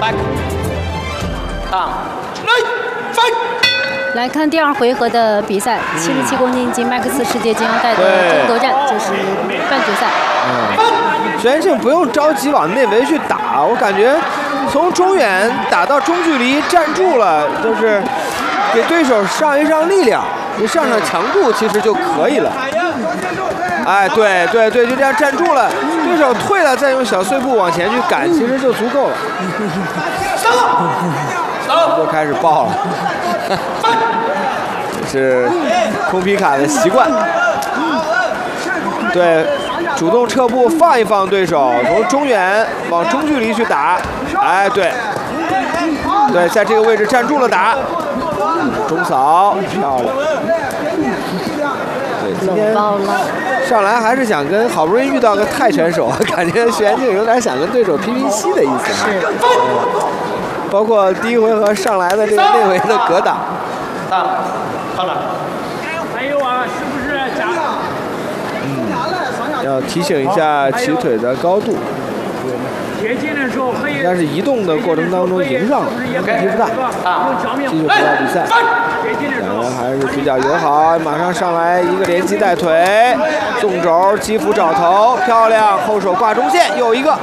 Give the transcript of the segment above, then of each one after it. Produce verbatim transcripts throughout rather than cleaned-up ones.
来看第二回合的比赛，七十七公斤级麦克斯世界金腰带的争夺战，这是半决赛。 嗯，徐元庆不用着急往内围去打，我感觉从中远打到中距离站住了，就是给对手上一上力量，你上上强度其实就可以了。哎，对对对，就这样站住了，对手退了，再用小碎步往前去赶，其实就足够了。就开始爆了，这是空皮卡的习惯。对，主动撤步放一放对手，从中远往中距离去打。哎，对，对，在这个位置站住了打，中扫漂亮。对，今天上来还是想跟好不容易遇到个泰拳手，感觉徐元庆有点想跟对手拼拼膝的意思。是。包括第一回合上来的这个内围的格挡， 啊，好了。还有啊，是不是假？ 嗯，要提醒一下起腿的高度。 接近的时候可以。 应该是移动的过程当中迎上了，问题不大。继续回到比赛，两人还是比较友好。马上上来一个连击带腿，纵轴击腹找头，漂亮，后手挂中线，又一个。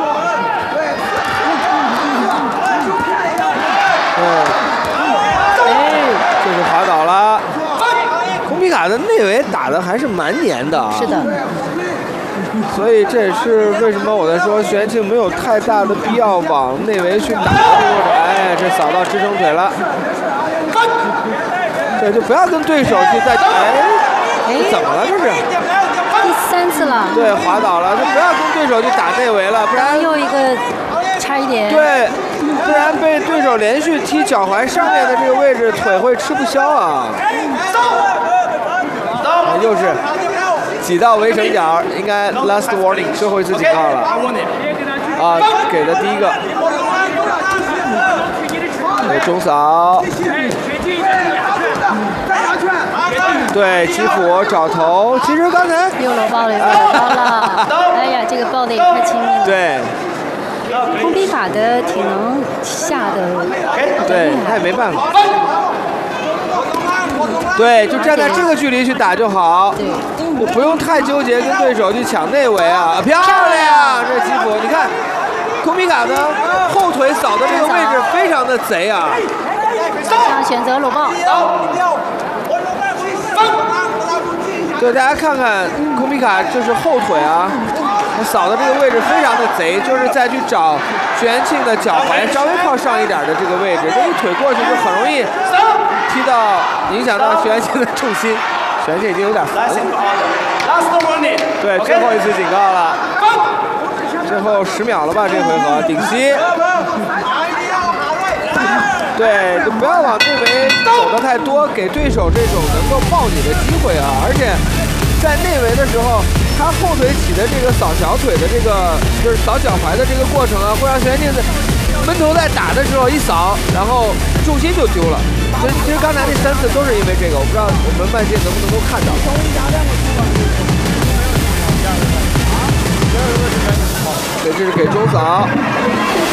对，哎，这是滑倒了。空皮卡的内围打的还是蛮黏的啊。 是的。 所以这也是为什么我在说徐元庆没有太大的必要往内围去打的这个过程。哎，这扫到支撑腿了。对，就不要跟对手去再哎，哎，怎么了这是？ 第三次了。 对，滑倒了，就不要跟对手去打内围了，不然又一个差一点。 对。不然被对手连续踢脚踝上面的这个位置，腿会吃不消啊！啊，又是挤到围城角，应该 last warning 最后一次警告了。啊，给的第一个。对，中扫。对，击腹找头。其实刚才又搂爆了，又搂爆了。哎呀，这个爆的也太轻了。 对。 空皮卡的体能下的， 对，他也没办法。对，就站在这个距离去打就好，就不用太纠结跟对手去抢内围啊。漂亮，这击腹，你看，空皮卡的后腿扫的这个位置非常的贼啊。 想选择搂爆。 对，大家看看空皮卡就是后腿啊。扫的这个位置非常的贼，就是再去找徐元庆的脚踝稍微靠上一点的这个位置，这一腿过去就很容易踢到，影响到徐元庆的重心。徐元庆已经有点烦了。对，最后一次警告了，最后十秒了吧？这回合顶膝。对，就不要往内围走的太多，给对手这种能够抱你的机会啊！而且在内围的时候。他后腿起的这个扫小腿的这个，就是扫脚踝的这个过程啊，会让徐元庆在闷头在打的时候一扫，然后重心就丢了。所以其实刚才那三次都是因为这个，我不知道我们慢镜能不能够看到。对，这是给中扫。